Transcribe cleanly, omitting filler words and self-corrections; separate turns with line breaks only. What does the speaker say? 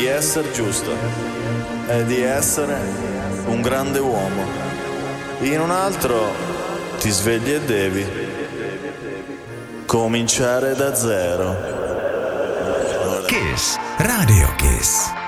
essere giusto e di essere un grande uomo. In un altro ti svegli e devi cominciare da zero.
Kiss, Radio Kiss.